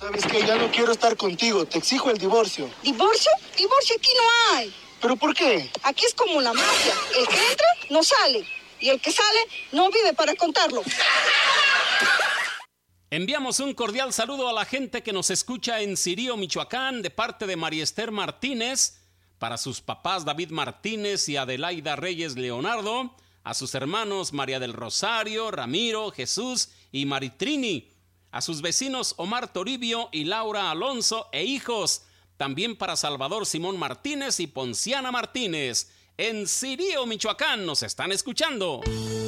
¿Sabes qué? Ya no quiero estar contigo. Te exijo el divorcio. ¿Divorcio? Divorcio aquí no hay. ¿Pero por qué? Aquí es como la mafia. El que entra no sale. Y el que sale no vive para contarlo. Enviamos un cordial saludo a la gente que nos escucha en Cirío, Michoacán, de parte de María Esther Martínez, para sus papás David Martínez y Adelaida Reyes Leonardo, a sus hermanos María del Rosario, Ramiro, Jesús y Maritrini, a sus vecinos Omar Toribio y Laura Alonso e hijos, también para Salvador Simón Martínez y Ponciana Martínez. En Cirío, Michoacán, nos están escuchando.